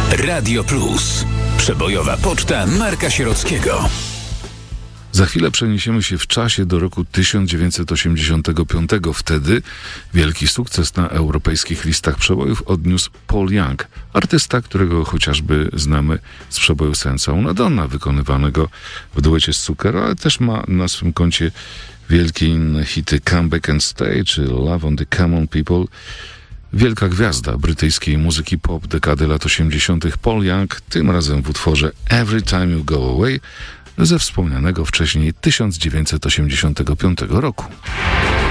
Radio Plus. Przebojowa poczta Marka Sierockiego. Za chwilę przeniesiemy się w czasie do roku 1985. Wtedy wielki sukces na europejskich listach przebojów odniósł Paul Young, artysta, którego chociażby znamy z przeboju Senza una donna, wykonywanego w duecie z Zucchero, ale też ma na swym koncie wielkie inne hity Come Back and Stay czy Love on the Common People. Wielka gwiazda brytyjskiej muzyki pop dekady lat 80. Paul Young, tym razem w utworze Every Time You Go Away ze wspomnianego wcześniej 1985 roku.